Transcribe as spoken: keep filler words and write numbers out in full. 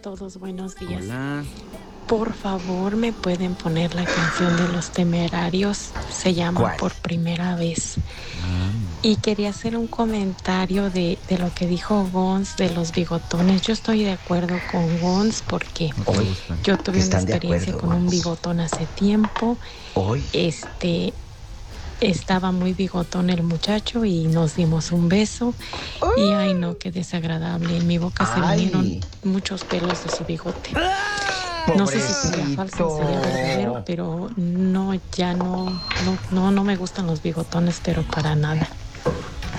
todos, buenos días. Hola. Por favor, ¿me pueden poner la canción de Los Temerarios? Se llama ¿Cuál? Por Primera Vez. Ah, Y quería hacer un comentario de, de lo que dijo Gons de los bigotones. Yo estoy de acuerdo con Gons porque no te Hoy, gustan. yo que tuve una están de experiencia acuerdo, con un Gons. bigotón hace tiempo. Hoy, Este, estaba muy bigotón el muchacho y nos dimos un beso. Y ay, no, qué desagradable. En mi boca se vinieron ay, muchos pelos de su bigote. No sé si sería falso o sería verdadero, pobrecito. pero no, ya no, no, no, no me gustan los bigotones, pero para nada.